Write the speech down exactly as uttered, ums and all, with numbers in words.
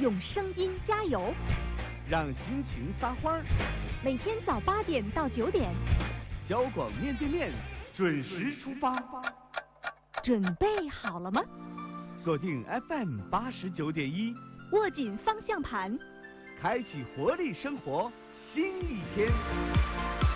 用声音加油， 让心情撒欢儿。 每天早八点到九点， 交广面对面准时出发。 准备好了吗？ 锁定 F M 八十九点一， 握紧方向盘， 开启活力生活新一天。